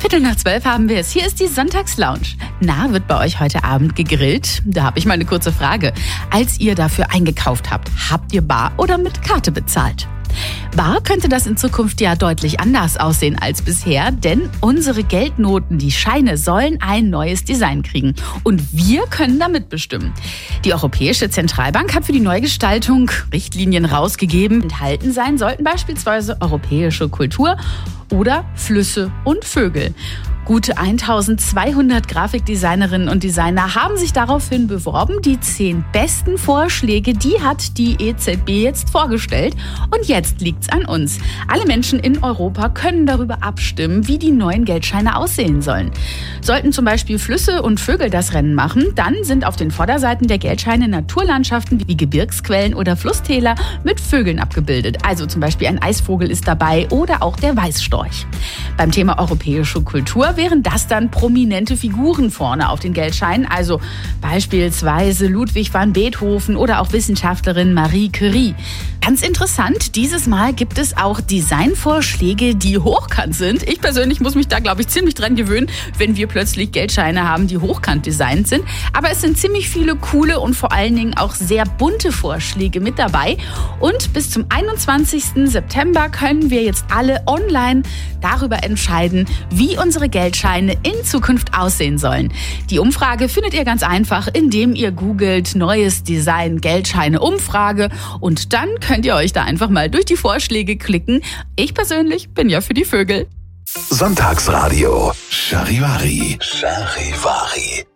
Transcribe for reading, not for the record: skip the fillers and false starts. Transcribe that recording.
11:15 haben wir es. Hier ist die Sonntagslounge. Na, wird bei euch heute Abend gegrillt? Da habe ich mal eine kurze Frage. Als ihr dafür eingekauft habt, habt ihr bar oder mit Karte bezahlt? Bar könnte das in Zukunft ja deutlich anders aussehen als bisher, denn unsere Geldnoten, die Scheine, sollen ein neues Design kriegen. Und wir können da mitbestimmen. Die Europäische Zentralbank hat für die Neugestaltung Richtlinien rausgegeben. Enthalten sein sollten beispielsweise europäische Kultur oder Flüsse und Vögel. Gute 1200 Grafikdesignerinnen und Designer haben sich daraufhin beworben. Die 10 besten Vorschläge, die hat die EZB jetzt vorgestellt. Und jetzt liegt's an uns. Alle Menschen in Europa können darüber abstimmen, wie die neuen Geldscheine aussehen sollen. Sollten zum Beispiel Flüsse und Vögel das Rennen machen, dann sind auf den Vorderseiten der Geldscheine Naturlandschaften wie Gebirgsquellen oder Flusstäler mit Vögeln abgebildet. Also zum Beispiel ein Eisvogel ist dabei oder auch der Weißstorch. Beim Thema europäische Kultur wären das dann prominente Figuren vorne auf den Geldscheinen, also beispielsweise Ludwig van Beethoven oder auch Wissenschaftlerin Marie Curie. Ganz interessant, dieses Mal gibt es auch Designvorschläge, die hochkant sind. Ich persönlich muss mich da, glaube ich, ziemlich dran gewöhnen, wenn wir plötzlich Geldscheine haben, die hochkant designt sind. Aber es sind ziemlich viele coole und vor allen Dingen auch sehr bunte Vorschläge mit dabei. Und bis zum 21. September können wir jetzt alle online darüber entscheiden, wie unsere Geldscheine in Zukunft aussehen sollen. Die Umfrage findet ihr ganz einfach, indem ihr googelt neues Design Geldscheine Umfrage und dann könnt ihr euch da einfach mal durch die Vorschläge klicken. Ich persönlich bin ja für die Vögel. Sonntagsradio Charivari.